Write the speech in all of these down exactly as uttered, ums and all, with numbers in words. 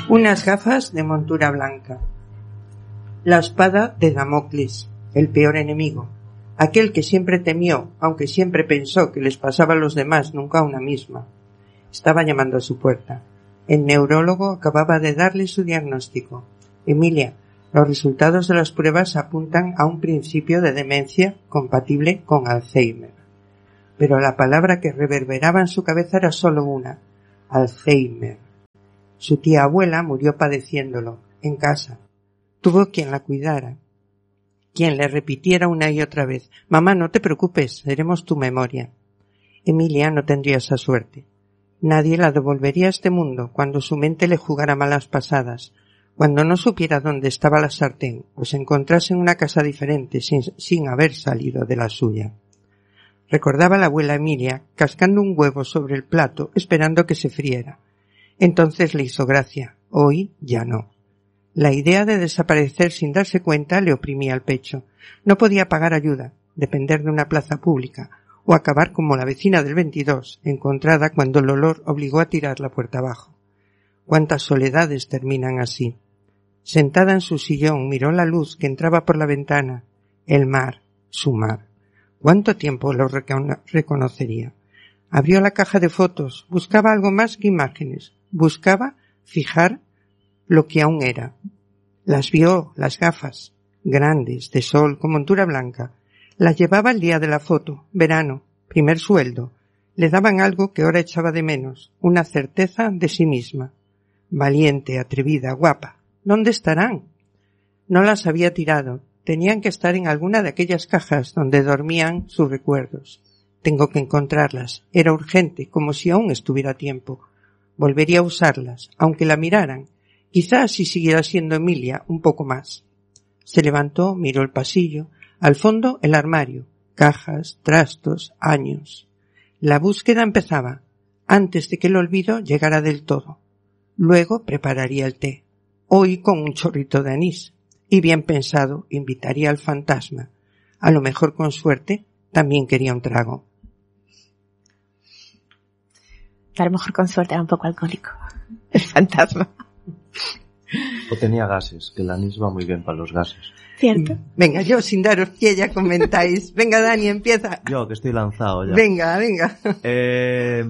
Unas gafas de montura blanca. La espada de Damocles, el peor enemigo, aquel que siempre temió, aunque siempre pensó que les pasaba a los demás, nunca a una misma. Estaba llamando a su puerta. El neurólogo acababa de darle su diagnóstico. Emilia, los resultados de las pruebas apuntan a un principio de demencia compatible con Alzheimer. Pero la palabra que reverberaba en su cabeza era solo una: Alzheimer. Su tía abuela murió padeciéndolo, en casa. Tuvo quien la cuidara, quien le repitiera una y otra vez: «Mamá, no te preocupes, seremos tu memoria». Emilia no tendría esa suerte. Nadie la devolvería a este mundo cuando su mente le jugara malas pasadas, cuando no supiera dónde estaba la sartén o se encontrase en una casa diferente sin, sin haber salido de la suya. Recordaba a la abuela Emilia cascando un huevo sobre el plato esperando que se friera. Entonces le hizo gracia. Hoy ya no. La idea de desaparecer sin darse cuenta le oprimía el pecho. No podía pagar ayuda, depender de una plaza pública, o acabar como la vecina del veintidós, encontrada cuando el olor obligó a tirar la puerta abajo. Cuántas soledades terminan así. Sentada en su sillón miró la luz que entraba por la ventana. El mar, su mar. ¿Cuánto tiempo lo recono- reconocería? Abrió la caja de fotos, buscaba algo más que imágenes, buscaba fijar lo que aún era. Las vio, las gafas, grandes, de sol, con montura blanca. Las llevaba el día de la foto, verano, primer sueldo. Le daban algo que ahora echaba de menos, una certeza de sí misma. Valiente, atrevida, guapa. ¿Dónde estarán? No las había tirado. Tenían que estar en alguna de aquellas cajas donde dormían sus recuerdos. Tengo que encontrarlas. Era urgente, como si aún estuviera a tiempo. Volvería a usarlas, aunque la miraran. Quizás si siguiera siendo Emilia un poco más. Se levantó, miró el pasillo. Al fondo, el armario. Cajas, trastos, años. La búsqueda empezaba, antes de que el olvido llegara del todo. Luego prepararía el té. Hoy con un chorrito de anís. Y bien pensado, invitaría al fantasma. A lo mejor con suerte, también quería un trago. A lo mejor con suerte era un poco alcohólico. El fantasma. O tenía gases, que el anís va muy bien para los gases. ¿Cierto? Venga, yo sin daros pie ya comentáis. Venga, Dani, empieza. Yo, que estoy lanzado ya. Venga, venga. Eh,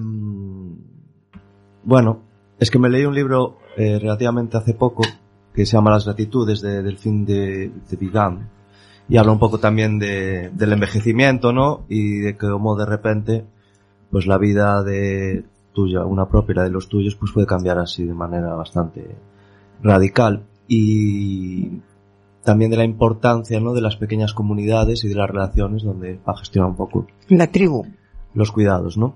bueno, es que me leí un libro eh, relativamente hace poco que se llama Las gratitudes de, del fin de, de Vigan, y habla un poco también de, del envejecimiento, ¿no? Y de cómo de repente, pues la vida de tuya, una propia, la de los tuyos, pues puede cambiar así de manera bastante radical. Y también de la importancia, ¿no?, de las pequeñas comunidades y de las relaciones donde va a gestionar un poco la tribu, los cuidados, ¿no?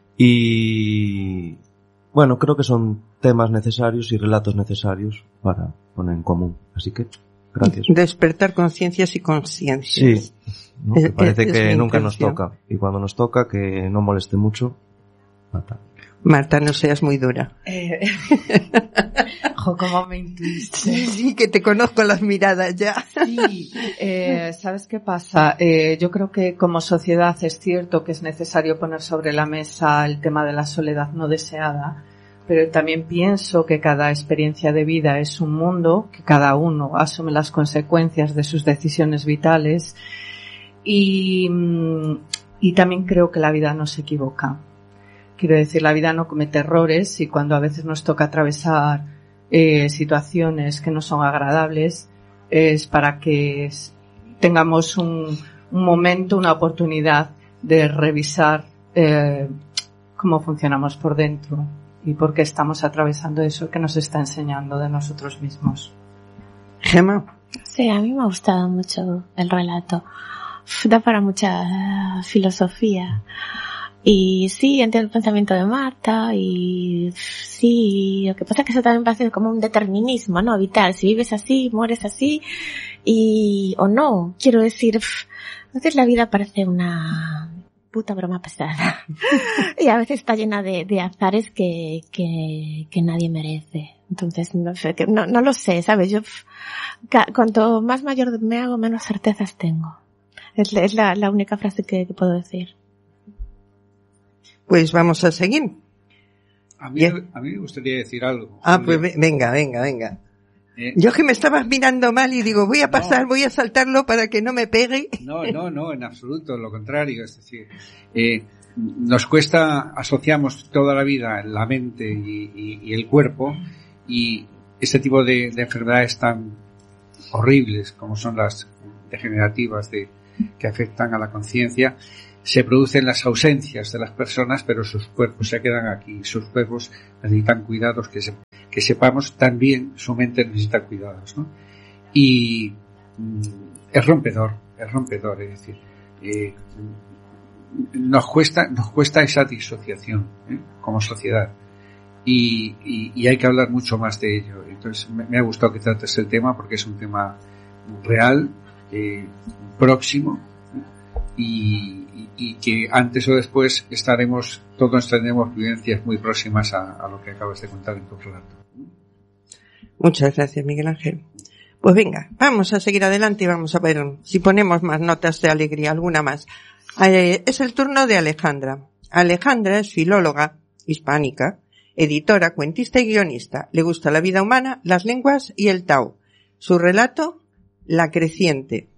Y bueno, creo que son temas necesarios y relatos necesarios para poner en común. Así que, gracias. Despertar conciencias y conciencias. Sí, ¿no? Me parece es, que es nunca intención. nos toca. Y cuando nos toca, que no moleste mucho. Mata. Marta, no seas muy dura. Eh, jo, cómo me intuiste. Sí, sí, que te conozco las miradas ya. Sí, eh, ¿sabes qué pasa? Eh, yo creo que como sociedad es cierto que es necesario poner sobre la mesa el tema de la soledad no deseada, pero también pienso que cada experiencia de vida es un mundo, que cada uno asume las consecuencias de sus decisiones vitales y, y también creo que la vida no se equivoca. Quiero decir, la vida no comete errores y cuando a veces nos toca atravesar eh, situaciones que no son agradables es para que tengamos un, un momento, una oportunidad de revisar eh, cómo funcionamos por dentro y por qué estamos atravesando eso que nos está enseñando de nosotros mismos. Gemma. Sí, a mí me ha gustado mucho el relato. Uf, da para mucha filosofía. Y sí, entiendo el pensamiento de Marta y sí, lo que pasa es que eso también parece como un determinismo, ¿no? Vital, si vives así, mueres así y o no, quiero decir, a veces la vida parece una puta broma pesada y a veces está llena de, de azares que, que, que nadie merece. Entonces, no sé, que no, no lo sé, ¿sabes? Yo, cuanto más mayor me hago, menos certezas tengo. Es, es la, la única frase que, que puedo decir. Pues vamos a seguir. A mí, a mí me gustaría decir algo. Ah, pues venga, venga, venga. Eh, ah, pues venga, venga, venga. Eh, Yo que me estabas mirando mal y digo, voy a pasar, no, voy a saltarlo para que no me pegue. No, no, no, en absoluto, lo contrario. Es decir, eh, nos cuesta, asociamos toda la vida la mente y, y, y el cuerpo, y este tipo de, de enfermedades tan horribles como son las degenerativas de, que afectan a la conciencia, se producen las ausencias de las personas, pero sus cuerpos se quedan aquí. Sus cuerpos necesitan cuidados, que, se, que sepamos también su mente necesita cuidados, ¿no? Y mm, es rompedor, es rompedor, es decir, eh, nos cuesta, nos cuesta esa disociación, ¿eh? Como sociedad. Y, y, y hay que hablar mucho más de ello. Entonces me, me ha gustado que trates el tema porque es un tema real, eh, próximo, y, y, y que antes o después estaremos, todos tendremos vivencias muy próximas a, a lo que acabas de contar en tu relato. Muchas gracias, Miguel Ángel. Pues venga, vamos a seguir adelante y vamos a ver si ponemos más notas de alegría, alguna más. Eh, es el turno de Alejandra. Alejandra es filóloga hispánica, editora, cuentista y guionista. Le gusta la vida humana, las lenguas y el Tao. Su relato, La Creciente.